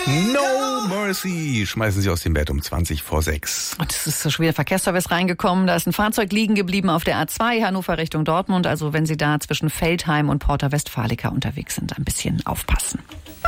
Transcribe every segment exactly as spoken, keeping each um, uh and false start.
No Mercy schmeißen Sie aus dem Bett um zwanzig vor sechs. Und es ist schon wieder Verkehrsservice reingekommen. Da ist ein Fahrzeug liegen geblieben auf der A zwei, Hannover Richtung Dortmund. Also wenn Sie da zwischen Veltheim und Porta Westfalica unterwegs sind, ein bisschen aufpassen.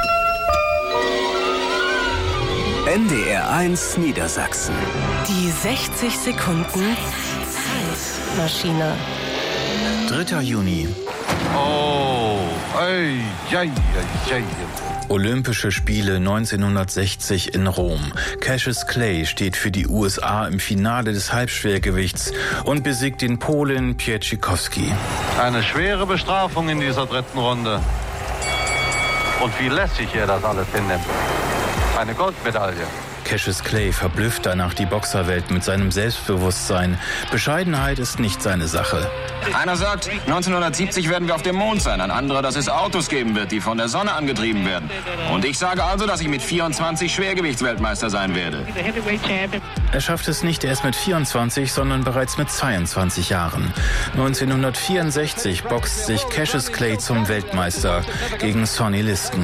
N D R eins Niedersachsen. Die sechzig Sekunden Zeitmaschine. dritter Juni. Oh, ei, ei, ei, ei. Olympische Spiele neunzehnhundertsechzig in Rom. Cassius Clay steht für die U S A im Finale des Halbschwergewichts und besiegt den Polen Pieczykowski. Eine schwere Bestrafung in dieser dritten Runde. Und wie lässig er das alles hinnimmt. Eine Goldmedaille. Cassius Clay verblüfft danach die Boxerwelt mit seinem Selbstbewusstsein. Bescheidenheit ist nicht seine Sache. Einer sagt, neunzehnhundertsiebzig werden wir auf dem Mond sein. Ein anderer, dass es Autos geben wird, die von der Sonne angetrieben werden. Und ich sage also, dass ich mit vierundzwanzig Schwergewichtsweltmeister sein werde. Er schafft es nicht erst mit vierundzwanzig, sondern bereits mit zweiundzwanzig Jahren. neunzehnhundertvierundsechzig boxt sich Cassius Clay zum Weltmeister gegen Sonny Liston.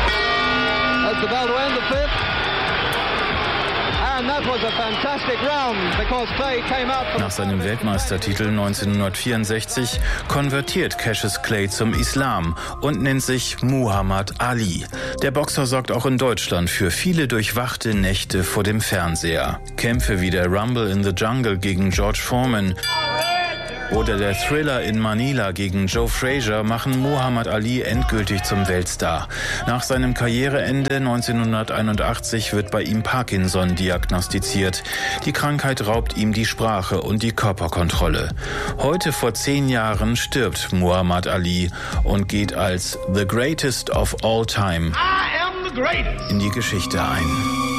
Nach seinem Weltmeistertitel neunzehnhundertvierundsechzig konvertiert Cassius Clay zum Islam und nennt sich Muhammad Ali. Der Boxer sorgt auch in Deutschland für viele durchwachte Nächte vor dem Fernseher. Kämpfe wie der Rumble in the Jungle gegen George Foreman oder der Thriller in Manila gegen Joe Frazier machen Muhammad Ali endgültig zum Weltstar. Nach seinem Karriereende neunzehnhunderteinundachtzig wird bei ihm Parkinson diagnostiziert. Die Krankheit raubt ihm die Sprache und die Körperkontrolle. Heute vor zehn Jahren stirbt Muhammad Ali und geht als The Greatest of All Time in die Geschichte ein.